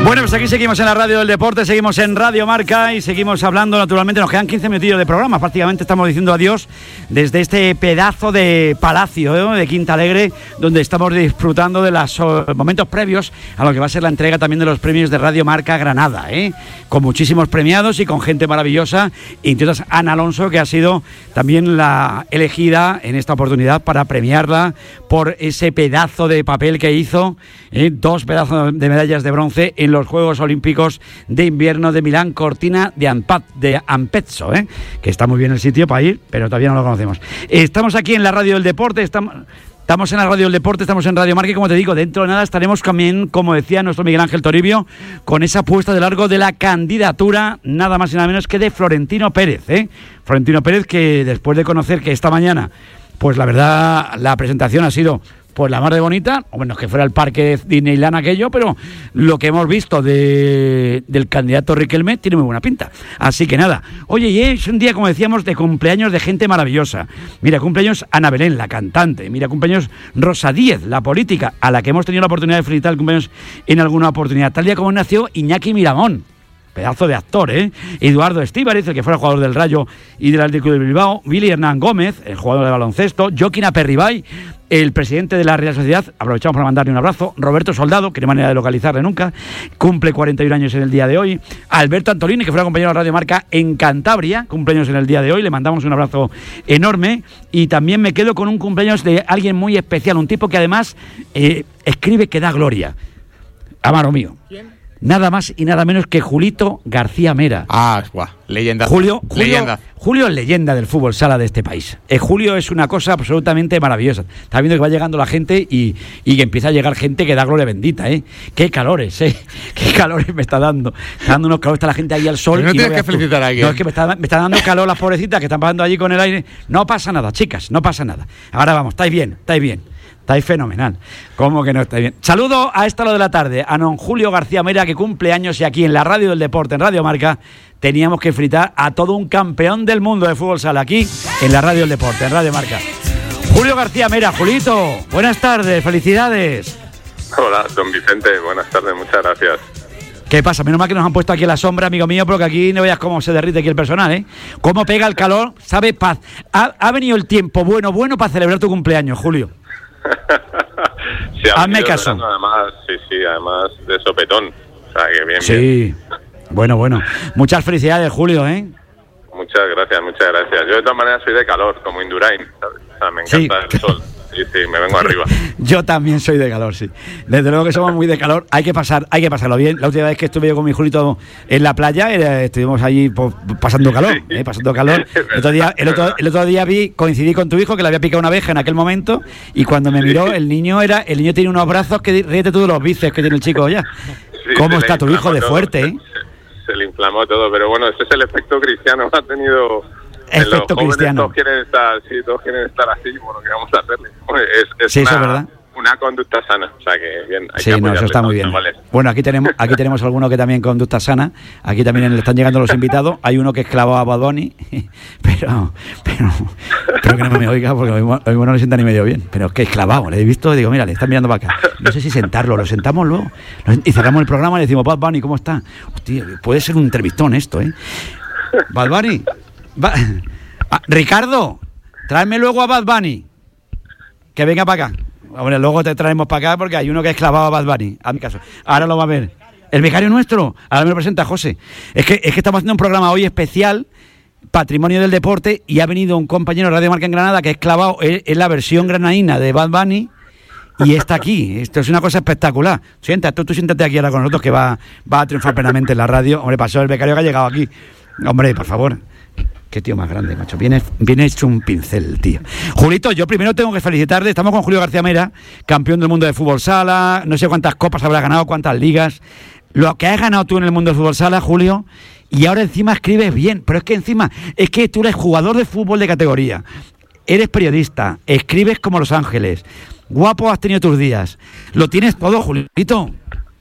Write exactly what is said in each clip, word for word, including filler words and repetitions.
Bueno, pues aquí seguimos en la Radio del Deporte, seguimos en Radio Marca y seguimos hablando, naturalmente, nos quedan quince minutillos de programa, prácticamente estamos diciendo adiós desde este pedazo de palacio, ¿eh? de Quinta Alegre, donde estamos disfrutando de los momentos previos a lo que va a ser la entrega también de los premios de Radio Marca Granada, ¿eh? con muchísimos premiados y con gente maravillosa, y entre otras Ana Alonso, que ha sido también la elegida en esta oportunidad para premiarla por ese pedazo de papel que hizo, ¿eh? dos pedazos de medallas de bronce en los Juegos Olímpicos de Invierno de Milán Cortina de, Ampat, de Ampezzo, ¿eh? que está muy bien el sitio para ir, pero todavía no lo conocemos. Estamos aquí en la Radio del Deporte, estamos... Estamos en la Radio del Deporte, estamos en Radio Marca y, como te digo, dentro de nada estaremos también, como decía nuestro Miguel Ángel Toribio, con esa puesta de largo de la candidatura, nada más y nada menos que de Florentino Pérez, ¿eh? Florentino Pérez, que después de conocer que esta mañana, pues la verdad, la presentación ha sido pues la mar de bonita, o bueno, que fuera el parque Disneyland aquello, pero lo que hemos visto de, del candidato Riquelme tiene muy buena pinta. Así que nada, oye, y es un día, como decíamos, de cumpleaños de gente maravillosa. Mira, cumpleaños Ana Belén, la cantante. Mira, cumpleaños Rosa Díez, la política, a la que hemos tenido la oportunidad de felicitar el cumpleaños en alguna oportunidad. Tal día como nació Iñaki Miramón, pedazo de actor, ¿eh? Eduardo Estíbariz, el que fuera jugador del Rayo y del Atlético de Bilbao. Willy Hernán Gómez, el jugador de baloncesto. Joaquín Aperribay, el presidente de la Real Sociedad, aprovechamos para mandarle un abrazo. Roberto Soldado, que no hay manera de localizarle nunca, cumple cuarenta y un años en el día de hoy. Alberto Antolini, que fuera compañero de Radio Marca en Cantabria, cumpleaños en el día de hoy, le mandamos un abrazo enorme. Y también me quedo con un cumpleaños de alguien muy especial, un tipo que además eh, escribe que da gloria. Amaro mío. ¿Quién? Nada más y nada menos que Julito García Mera. Ah, guau, leyenda. Julio, Julio, leyenda. Julio es leyenda del fútbol sala de este país. Eh, Julio es una cosa absolutamente maravillosa. Está viendo que va llegando la gente y, y que empieza a llegar gente que da gloria bendita, ¿eh? Qué calores, ¿eh? Qué calores me está dando. Está dando unos calores, está la gente ahí al sol. Pero no y tienes no que felicitar a alguien. No, es que me está, me está dando calor las pobrecitas que están pasando allí con el aire. No pasa nada, chicas, no pasa nada. Ahora vamos, estáis bien, estáis bien. Estáis fenomenal. ¿Cómo que no estáis bien? Saludo a esta hora de la tarde a don Julio García Mera, que cumple años, y aquí en la Radio del Deporte, en Radio Marca, teníamos que fritar a todo un campeón del mundo de fútbol sala, aquí en la Radio del Deporte, en Radio Marca. Julio García Mera, Julito, buenas tardes, felicidades. Hola, don Vicente, buenas tardes, muchas gracias. ¿Qué pasa? Menos mal que nos han puesto aquí a la sombra, amigo mío, porque aquí no veas cómo se derrite aquí el personal, ¿eh? Cómo pega el calor, sabe paz. Ha, ha venido el tiempo bueno, bueno para celebrar tu cumpleaños, Julio. Sí, hazme caso. Verano, además, sí, sí, además de sopetón. O sea, que bien, sí. bien. Bueno, bueno. Muchas felicidades, Julio, ¿eh? Muchas gracias, muchas gracias. Yo de todas maneras soy de calor, como Indurain, ¿sabes? O sea, me encanta sí. el sol. Sí, sí, me vengo arriba. Yo también soy de calor, sí. Desde luego que somos muy de calor. Hay que pasar, hay que pasarlo bien. La última vez que estuve yo con mi Julito en la playa, eh, estuvimos allí pues, pasando calor, eh, pasando calor. El otro día, el otro, el otro día vi, coincidí con tu hijo, que le había picado una abeja en aquel momento, y cuando me miró, el niño era, el niño tiene unos brazos que ríete tú de los bíceps que tiene el chico ya. Sí, ¿cómo está tu hijo de fuerte, eh? Se, se le inflamó todo, pero bueno, ese es el efecto Cristiano, ha tenido. Efecto los Cristiano. Todos quieren estar, sí, todos quieren estar así, bueno, ¿qué vamos a hacerle? Es, es sí, una, eso es verdad. Una conducta sana, o sea que bien. Hay sí, que no, eso está muy bien. Vale. Bueno, aquí tenemos, aquí tenemos alguno que también conducta sana. Aquí también le están llegando los invitados. Hay uno que es clavado a Bad Bunny, pero, pero, espero que no me oiga porque hoy, hoy no le sienta ni medio bien. Pero es que es clavado, le he visto y digo, mira, le están mirando para acá. No sé si sentarlo, lo sentamos luego y cerramos el programa y le decimos, Bad Bunny, ¿cómo está? Hostia, puede ser un entrevistón esto, ¿eh? Bad Bunny, va... Ah, Ricardo, tráeme luego a Bad Bunny. Que venga para acá. Hombre, luego te traemos para acá porque hay uno que es clavado a Bad Bunny. A mi caso. Ahora lo va a ver. El becario nuestro. Ahora me lo presenta José. Es que, es que estamos haciendo un programa hoy especial, Patrimonio del Deporte, y ha venido un compañero de Radio Marca en Granada que es clavado. Es, es la versión granadina de Bad Bunny. Y está aquí. Esto es una cosa espectacular. Siéntate, tú, tú siéntate aquí ahora con nosotros, que va, va a triunfar plenamente en la radio. Hombre, pasó el becario que ha llegado aquí. Hombre, por favor. Qué tío más grande, macho. Viene, viene hecho un pincel, tío. Julito, yo primero tengo que felicitarte. Estamos con Julio García Mera, campeón del mundo de fútbol sala. No sé cuántas copas habrá ganado, cuántas ligas. Lo que has ganado tú en el mundo del fútbol sala, Julio. Y ahora encima escribes bien. Pero es que encima, es que tú eres jugador de fútbol de categoría. Eres periodista. Escribes como Los Ángeles. Guapo has tenido tus días. Lo tienes todo, Julito.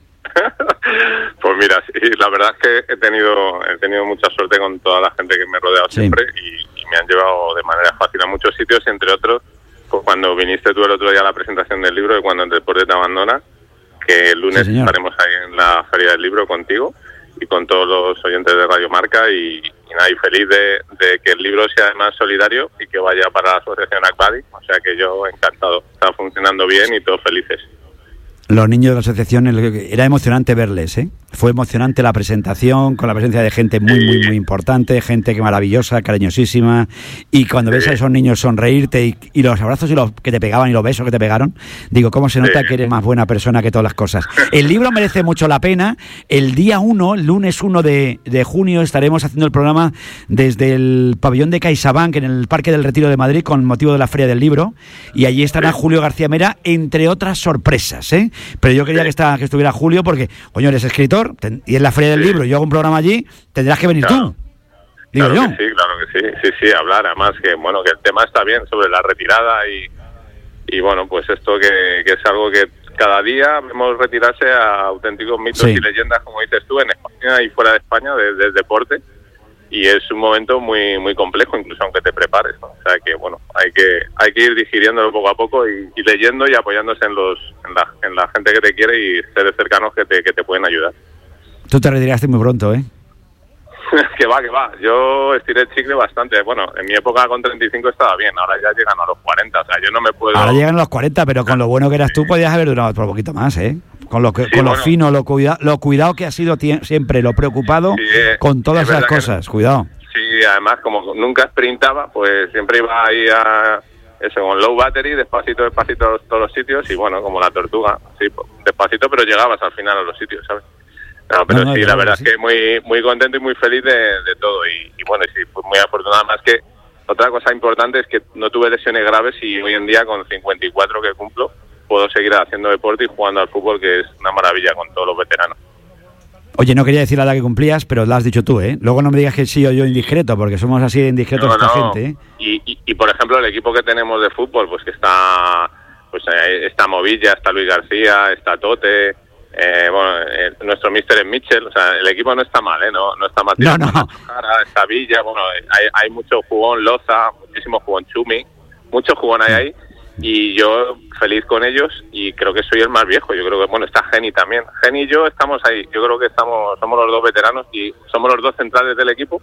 Pues mira, sí, la verdad es que he tenido he tenido mucha suerte con toda la gente que me ha rodeado sí. siempre y, y me han llevado de manera fácil a muchos sitios, entre otros, pues cuando viniste tú el otro día a la presentación del libro de Cuando el deporte te abandona, que el lunes sí, estaremos ahí en la la Feria del Libro contigo y con todos los oyentes de Radio Marca y, y nada, y feliz de, de que el libro sea además solidario y que vaya para la asociación Akbadi, o sea que yo encantado, está funcionando bien y todos felices. Los niños de la asociación, era emocionante verles, ¿eh? Fue emocionante la presentación, con la presencia de gente muy, muy, muy importante, gente que maravillosa, cariñosísima, y cuando sí. ves a esos niños sonreírte y, y los abrazos y los que te pegaban y los besos que te pegaron, digo, cómo se nota sí. que eres más buena persona que todas las cosas. El libro merece mucho la pena. El día uno, el lunes uno de, de junio, estaremos haciendo el programa desde el pabellón de CaixaBank en el Parque del Retiro de Madrid con motivo de la Feria del Libro, y allí estará sí. Julio García Mera, entre otras sorpresas, ¿eh? Pero yo quería sí. que, está, que estuviera Julio porque, coño, eres escritor ten, y es la Feria del sí. Libro, yo hago un programa allí, tendrás que venir claro. tú. Digo claro yo. Que sí, claro que sí, sí, sí, hablar, además que, bueno, que el tema está bien sobre la retirada y, y bueno, pues esto que, que es algo que cada día vemos retirarse a auténticos mitos sí. y leyendas, como dices tú, en España y fuera de España, desde el deporte. Y es un momento muy muy complejo, incluso aunque te prepares, ¿no? O sea que, bueno, hay que hay que ir digiriéndolo poco a poco y, y leyendo y apoyándose en los en la, en la gente que te quiere y seres cercanos que te, que te pueden ayudar. Tú te retiraste muy pronto, ¿eh? que va, que va. Yo estiré el chicle bastante. Bueno, en mi época con treinta y cinco estaba bien, ahora ya llegan a los cuarenta, o sea, yo no me puedo... Ahora llegan a los cuarenta, pero con lo bueno que eras tú podías haber durado otro poquito más, ¿eh? Con lo que, sí, con bueno, lo fino, lo, cuida, lo cuidado que has sido tie- siempre, lo preocupado sí, eh, con todas esas cosas, que, cuidado. Sí, además, como nunca sprintaba, pues siempre iba ahí a... Eso, con low battery, despacito, despacito a todos los sitios y bueno, como la tortuga, sí, despacito, pero llegabas al final a los sitios, ¿sabes? No, pero no, no, sí, la verdad sí. es que muy muy contento y muy feliz de, de todo y, y bueno, sí, pues muy afortunado. Más que otra cosa importante es que no tuve lesiones graves y hoy en día con cincuenta y cuatro que cumplo puedo seguir haciendo deporte y jugando al fútbol, que es una maravilla con todos los veteranos. Oye, no quería decir la edad que cumplías, pero la has dicho tú, ¿eh? Luego no me digas que sí o yo indiscreto, porque somos así de indiscretos no, esta no. gente, ¿eh? Y, y, y, por ejemplo, el equipo que tenemos de fútbol, pues que está pues eh, está Movilla, está Luis García, está Tote... Eh, bueno, eh, nuestro míster es Mitchell, o sea, el equipo no está mal, ¿eh? No, no está mal. No, no. Jara, está Villa, bueno, hay, hay mucho jugón, Loza, muchísimo jugón Chumi, mucho jugón hay ahí, y yo feliz con ellos, y creo que soy el más viejo, yo creo que, bueno, está Geni también. Geni y yo estamos ahí, yo creo que estamos somos los dos veteranos, y somos los dos centrales del equipo,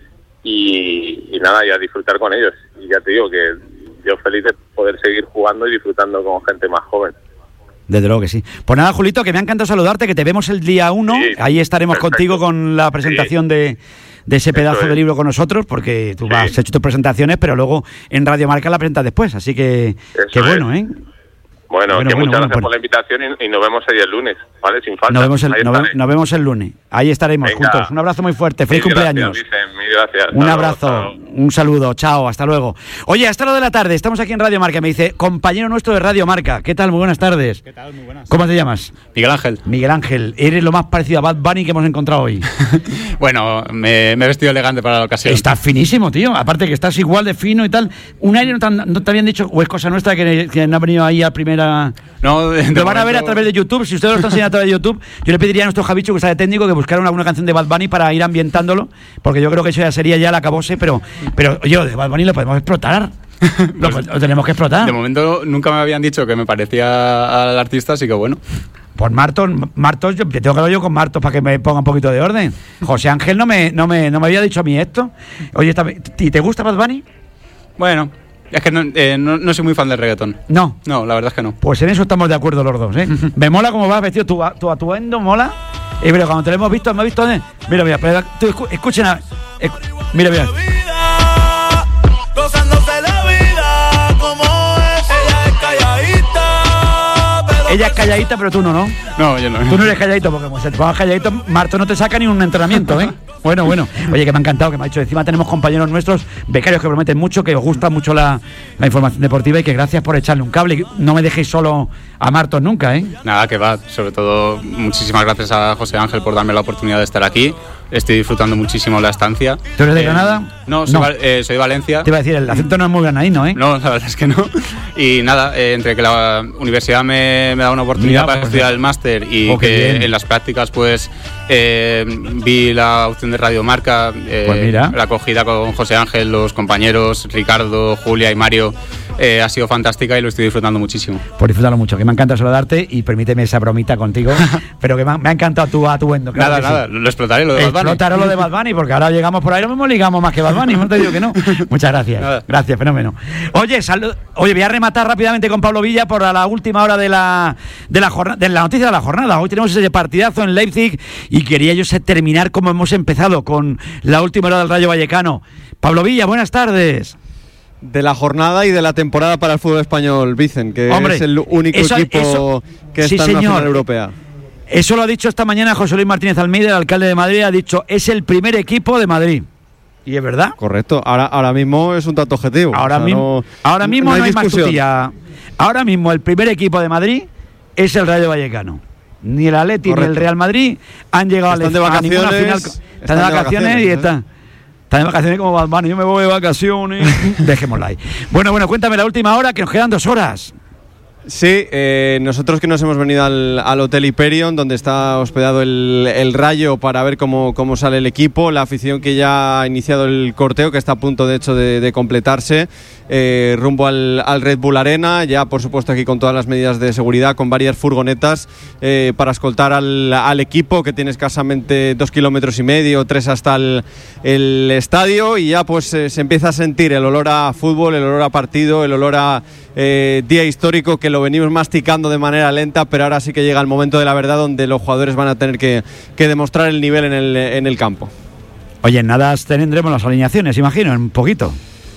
y, y nada, y a disfrutar con ellos. Y ya te digo que yo feliz de poder seguir jugando y disfrutando con gente más joven. Desde luego que sí. Pues nada, Julito, que me ha encantado saludarte, que te vemos el día uno, sí, ahí estaremos perfecto. Contigo con la presentación sí. de, de ese pedazo de libro con nosotros, porque tú sí. has hecho tus presentaciones, pero luego en Radio Marca la presentas después, así que, que bueno, ¿eh? Bueno, bueno, que bueno, muchas bueno, gracias bueno. por la invitación y, y nos vemos ahí el lunes, ¿vale? Sin falta. Nos vemos el, nos, nos vemos el lunes. Ahí estaremos Venga. juntos. Un abrazo muy fuerte. Feliz mil cumpleaños. Gracias, Vicen, mil gracias. Un hasta abrazo, luego, un saludo. Chao, hasta luego. Oye, hasta lo de la tarde. Estamos aquí en Radio Marca. Me dice, compañero nuestro de Radio Marca. ¿Qué tal? Muy buenas tardes. ¿Qué tal? Muy buenas. ¿Cómo te llamas? Miguel Ángel. Miguel Ángel. Eres lo más parecido a Bad Bunny que hemos encontrado hoy. Bueno, me, me he vestido elegante para la ocasión. Estás finísimo, tío. Aparte que estás igual de fino y tal. ¿Un aire no te, no te habían dicho, o es cosa nuestra que, que no ha venido ahí a primera...? No, de, de lo van momento... a ver a través de YouTube. Si ustedes lo están enseñando a través de YouTube, yo le pediría a nuestro Javicho, que está de técnico, que buscara alguna canción de Bad Bunny para ir ambientándolo, porque yo creo que eso ya sería ya el acabose, pero, pero oye, de Bad Bunny lo podemos explotar. Lo, pues, lo tenemos que explotar. De momento nunca me habían dicho que me parecía al artista, así que bueno. Pues Martos, Martos, yo tengo que hablar yo con Martos para que me ponga un poquito de orden. José Ángel no me, no me, no me había dicho a mí esto. Oye, ¿y te gusta Bad Bunny? Bueno, es que no, eh, no, no soy muy fan del reggaetón. No. No, la verdad es que no. Pues en eso estamos de acuerdo los dos, ¿eh? Me mola cómo vas vestido, tu, tu atuendo mola. Y pero cuando te lo hemos visto, hemos visto, ¿eh? Mira, mira, pero tú escu- escuchen a, escu- mira, mira. Gozándose la vida como es. Ella es calladita, pero Ella es calladita, pero tú no, ¿no? No, yo no. Tú no eres calladito, porque como se te pongas calladito, Marto no te saca ni un entrenamiento, ¿eh? Bueno, bueno. Oye, que me ha encantado, que me ha dicho. Encima tenemos compañeros nuestros, becarios que prometen mucho, que os gusta mucho la, la información deportiva y que gracias por echarle un cable. No me dejéis solo a Martos nunca, ¿eh? Nada, que va. Sobre todo, muchísimas gracias a José Ángel por darme la oportunidad de estar aquí. Estoy disfrutando muchísimo la estancia. ¿Tú eres de eh, Granada? No, soy, no. Val- eh, soy de Valencia. Te iba a decir, el acento no es muy granadino, ¿eh? No, la verdad es que no. Y nada, eh, entre que la universidad me, me da una oportunidad Mira, para pues, estudiar el máster y oh, que bien. en las prácticas pues eh, vi la opción de Radio Marca, eh, Pues mira. la acogida con José Ángel, los compañeros Ricardo, Julia y Mario, eh, ha sido fantástica y lo estoy disfrutando muchísimo. Pues disfrútalo mucho, que me encanta saludarte y permíteme esa bromita contigo, pero que me ha, me ha encantado tu atuendo. Claro nada, nada, sí. Lo explotaré lo de Bad Bunny. Explotaré lo de Bad Bunny, porque ahora llegamos por ahí, lo mismo ligamos más que Bad Bunny, no te digo que no. Muchas gracias, nada. Gracias, fenómeno. Oye, salud, oye, voy a rematar rápidamente con Pablo Villa por la última hora de la, de la, jornada, de la noticia de la jornada. Hoy tenemos ese partidazo en Leipzig y quería yo terminar como hemos empezado, con la última hora del Rayo Vallecano. Pablo Villa, buenas tardes. De la jornada y de la temporada para el fútbol español, Vicen, que Hombre, es el único eso, equipo eso, que está sí, en la final europea. Eso lo ha dicho esta mañana José Luis Martínez Almeida, el alcalde de Madrid, ha dicho, es el primer equipo de Madrid. ¿Y es verdad? Correcto, ahora, ahora mismo es un dato objetivo. Ahora, o sea, mismo, no, ahora mismo no hay, no hay más tutía. Ahora mismo el primer equipo de Madrid es el Rayo Vallecano. Ni el Atleti ni el Real Madrid han llegado están a, de vacaciones, a ninguna final. Están, están de vacaciones, vacaciones y ¿eh? están. Están de vacaciones como Bad Bunny. Yo me voy de vacaciones. Dejémosla ahí. Bueno, bueno, cuéntame la última hora, que nos quedan dos horas. Sí, eh, nosotros que nos hemos venido al, al Hotel Hyperion, donde está hospedado el, el Rayo, para ver cómo, cómo sale el equipo, la afición que ya ha iniciado el corteo, que está a punto de hecho de, de completarse, eh, rumbo al, al Red Bull Arena, ya por supuesto aquí con todas las medidas de seguridad, con varias furgonetas eh, para escoltar al, al equipo, que tiene escasamente dos kilómetros y medio, tres hasta el, el estadio, y ya pues eh, se empieza a sentir el olor a fútbol, el olor a partido, el olor a eh, día histórico, que lo venimos masticando de manera lenta, pero ahora sí que llega el momento de la verdad, donde los jugadores van a tener que, que demostrar el nivel en el, en el campo. Oye, nada, tendremos las alineaciones, imagino, en un poquito.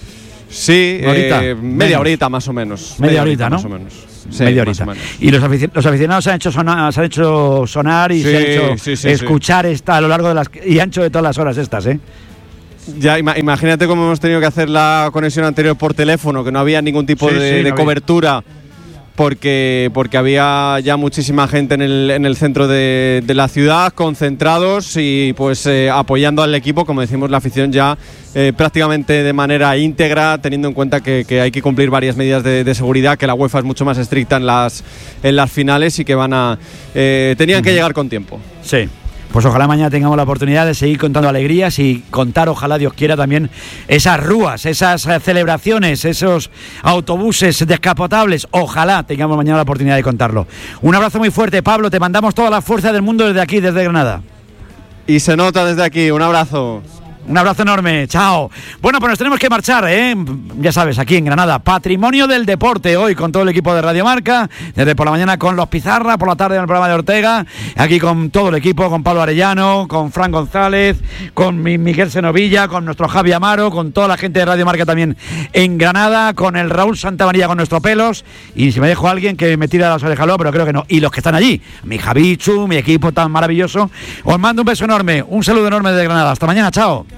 Sí, eh, media horita más o menos. Media, media horita, ¿no? Más o menos. Sí, media horita. Y los, afic- los aficionados se han hecho sonar, se han hecho sonar y sí, se han hecho sí, sí, escuchar sí. esta a lo largo de las y ancho de todas las horas estas, ¿eh? Ya, ima- imagínate cómo hemos tenido que hacer la conexión anterior por teléfono, que no había ningún tipo sí, de, sí, de no cobertura. Había. Porque, porque había ya muchísima gente en el, en el centro de, de la ciudad, concentrados y pues eh, apoyando al equipo, como decimos, la afición ya eh, prácticamente de manera íntegra, teniendo en cuenta que, que hay que cumplir varias medidas de, de seguridad, que la UEFA es mucho más estricta en las, en las finales y que van a eh, tenían que llegar con tiempo. Sí. Pues ojalá mañana tengamos la oportunidad de seguir contando alegrías y contar, ojalá Dios quiera, también esas rúas, esas celebraciones, esos autobuses descapotables. Ojalá tengamos mañana la oportunidad de contarlo. Un abrazo muy fuerte, Pablo. Te mandamos toda la fuerza del mundo desde aquí, desde Granada. Y se nota desde aquí. Un abrazo. Un abrazo enorme, chao. Bueno, pues nos tenemos que marchar, ¿eh? Ya sabes, aquí en Granada, Patrimonio del Deporte, hoy con todo el equipo de Radio Marca, desde por la mañana con los Pizarra, por la tarde en el programa de Ortega, aquí con todo el equipo, con Pablo Arellano, con Fran González, con Miguel Senovilla, con nuestro Javi Amaro, con toda la gente de Radio Marca también en Granada, con el Raúl Santamaría con nuestros pelos, y si me dejo a alguien que me tira las orejas, pero creo que no, y los que están allí, mi Javichu, mi equipo tan maravilloso, os mando un beso enorme, un saludo enorme desde Granada, hasta mañana, chao.